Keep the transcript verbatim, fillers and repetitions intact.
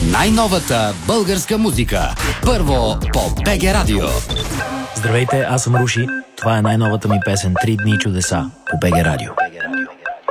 Най-новата българска музика. Първо по БГ Радио. Здравейте, аз съм Руши. Това е най-новата ми песен "Три дни чудеса" по БГ Радио.